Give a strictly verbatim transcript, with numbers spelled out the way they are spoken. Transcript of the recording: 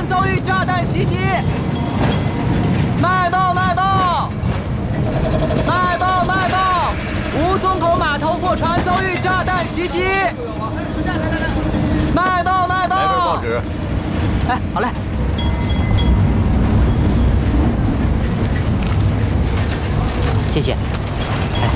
船遭遇炸弹袭击。卖报卖报！卖报卖报！吴淞口码头货船遭遇炸弹袭击。卖报卖报！ 来份报纸。 哎，好嘞。谢谢。